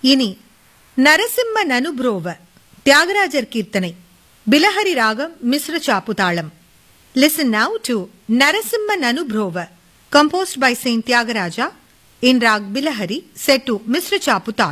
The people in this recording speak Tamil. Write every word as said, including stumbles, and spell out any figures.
இனி நரசிம்ம நனுப்ரோவ தியாகராஜர் கீர்த்தனை பிலஹரி ராகம் மிஸ்ர சாப்பு தாளம். Listen now to Narasimha Nanubhrova, composed by Saint Tyagaraja in Rag Bilahari, set to Misra Chapu Tal.